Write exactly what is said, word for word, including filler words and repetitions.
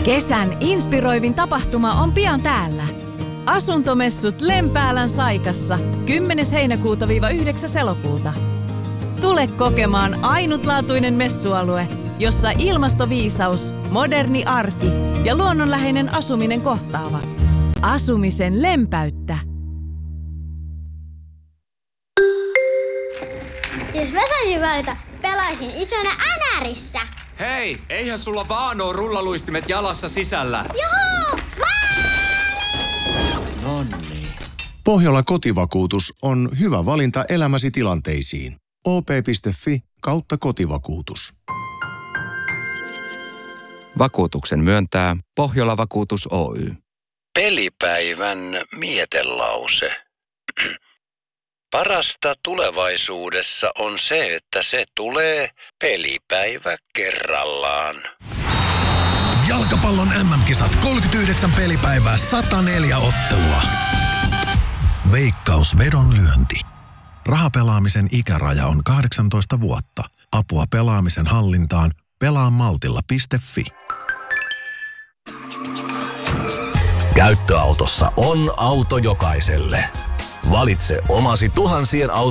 Kesän inspiroivin tapahtuma on pian täällä. Asuntomessut Lempäälän Saikassa kymmenes heinäkuuta yhdeksäs elokuuta. Tule kokemaan ainutlaatuinen messualue, jossa ilmastoviisaus, moderni arki ja luonnonläheinen asuminen kohtaavat. Asumisen lempäyttä. Jos mä saisin valita, pelaisin isona Änärissä. Hei, eihän sulla vaan oo rullaluistimet jalassa sisällä. Joo! Nonni. Pohjola kotivakuutus on hyvä valinta elämäsi tilanteisiin. o p piste f i kautta kotivakuutus. Vakuutuksen myöntää Pohjola Vakuutus Oy. Pelipäivän mietelause. Parasta tulevaisuudessa on se, että se tulee pelipäivä kerrallaan. Jalkapallon äm äm-kisat kolmekymmentäyhdeksän pelipäivää, sata neljä ottelua. Veikkaus vedonlyönti. Rahapelaamisen ikäraja on kahdeksantoista vuotta. Apua pelaamisen hallintaan pelaamaltilla piste f i. Käyttöautossa on auto jokaiselle. Valitse omasi tuhansien auto